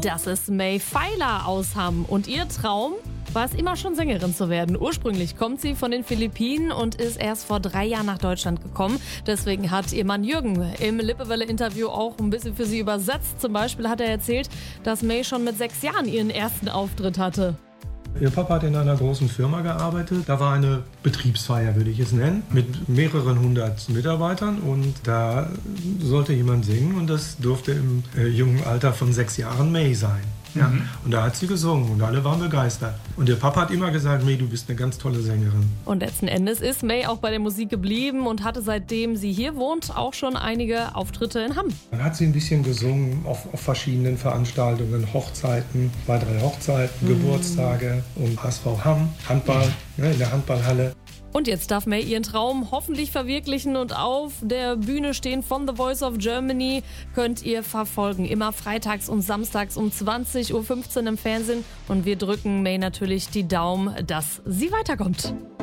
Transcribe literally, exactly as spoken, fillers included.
Das ist May Feiler aus Hamm. Und ihr Traum war es immer schon, Sängerin zu werden. Ursprünglich kommt sie von den Philippinen und ist erst vor drei Jahren nach Deutschland gekommen. Deswegen hat ihr Mann Jürgen im Lippewelle-Interview auch ein bisschen für sie übersetzt. Zum Beispiel hat er erzählt, dass May schon mit sechs Jahren ihren ersten Auftritt hatte. Ihr Papa hat in einer großen Firma gearbeitet. Da war eine Betriebsfeier, würde ich es nennen, mit mehreren hundert Mitarbeitern. Und da sollte jemand singen und das durfte im äh, jungen Alter von sechs Jahren May sein. Ja. Mhm. Und da hat sie gesungen und alle waren begeistert. Und ihr Papa hat immer gesagt, May, du bist eine ganz tolle Sängerin. Und letzten Endes ist May auch bei der Musik geblieben und hatte, seitdem sie hier wohnt, auch schon einige Auftritte in Hamm. Dann hat sie ein bisschen gesungen auf, auf verschiedenen Veranstaltungen, Hochzeiten, zwei, drei Hochzeiten, mhm. Geburtstage und H S V Hamm, Handball, ne, in der Handballhalle. Und jetzt darf May ihren Traum hoffentlich verwirklichen und auf der Bühne stehen von The Voice of Germany. Könnt ihr verfolgen. Immer freitags und samstags um zwanzig Uhr fünfzehn im Fernsehen. Und wir drücken May natürlich die Daumen, dass sie weiterkommt.